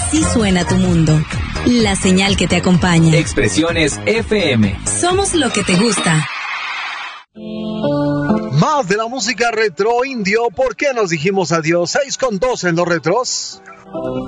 Así suena tu mundo. La señal que te acompaña. Expresiones FM. Somos lo que te gusta. Más de la música retro indio. ¿Por qué nos dijimos adiós? 6:2 en los retros.